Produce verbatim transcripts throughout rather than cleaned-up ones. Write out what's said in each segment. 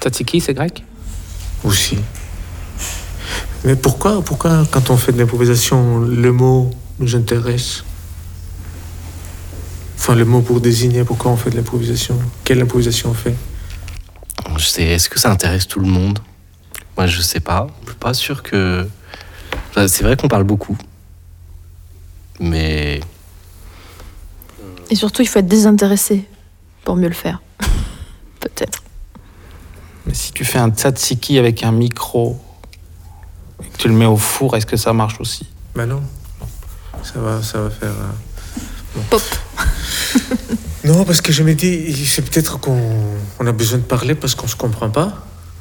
Tzatziki, c'est grec? Aussi. Mais pourquoi, pourquoi, quand on fait de l'improvisation, le mot nous intéresse? Enfin, le mot pour désigner pourquoi on fait de l'improvisation. Quelle improvisation on fait? Je sais, est-ce que ça intéresse tout le monde? Moi, je sais pas. Je suis pas sûr que... C'est vrai qu'on parle beaucoup. Mais... Et surtout, il faut être désintéressé pour mieux le faire. Peut-être. Mais si tu fais un tzatziki avec un micro et que tu le mets au four, est-ce que ça marche aussi? Ben non. Ça va, ça va faire... Euh... Bon. Pop. Non, parce que je me dis, c'est peut-être qu'on on a besoin de parler parce qu'on se comprend pas.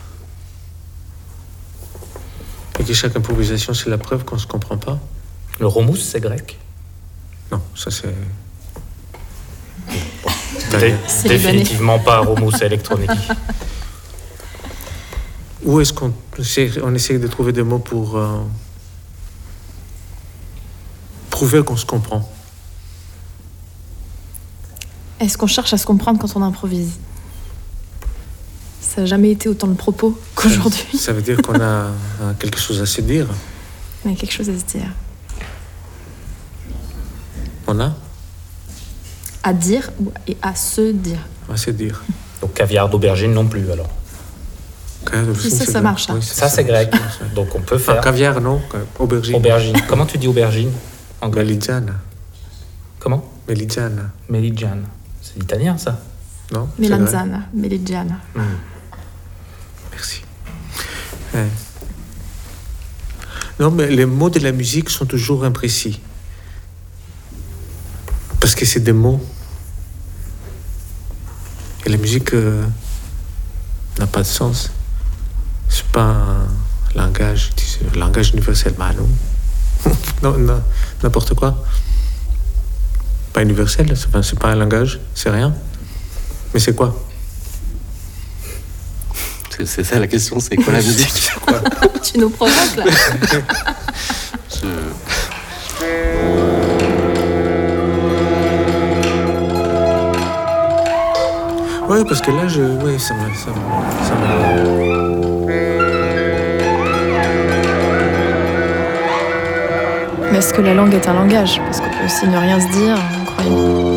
Et que chaque improvisation, c'est la preuve qu'on se comprend pas. Le romous, c'est grec? Non, ça c'est... Dé- définitivement pas romous électronique. Ou est-ce qu'on essaie, on essaie de trouver des mots pour euh, prouver qu'on se comprend? Est-ce qu'on cherche à se comprendre quand on improvise? Ça n'a jamais été autant le propos qu'aujourd'hui. Ça, ça veut dire qu'on a euh, quelque chose à se dire. On a quelque chose à se dire. On a À dire et à se dire. à se dire. Donc caviar d'aubergine non plus, alors. Si ça, ça marche, ça. Oui, Ça, c'est grec. Donc on peut Enfin, faire... caviar, non. Aubergine. Aubergine. Comment tu dis aubergine en grec? Meligiana. Comment? Meligiana. Meligiana. C'est italien, ça? Non, c'est Melanzana, meligiana. Hmm. Merci. Ouais. Non, mais les mots de la musique sont toujours imprécis. Parce que c'est des mots. Et la musique euh, n'a pas de sens. C'est pas un langage, un langage universel, bah non. non, non, n'importe quoi. Pas universel, c'est pas, c'est pas un langage, c'est rien. Mais c'est quoi? C'est, c'est ça la question, c'est quoi la musique? Quoi? Tu nous provoques là. Je... Ouais, parce que là, je, ouais, ça me, ça me, ça me... Mais est-ce que la langue est un langage? Parce qu'on peut aussi ne rien se dire en croyant.